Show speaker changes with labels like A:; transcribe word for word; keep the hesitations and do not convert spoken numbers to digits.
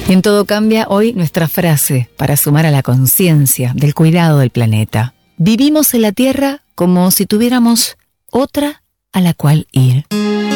A: Y en Todo Cambia hoy nuestra frase para sumar a la conciencia del cuidado del planeta. Vivimos en la Tierra como si tuviéramos otra a la cual ir.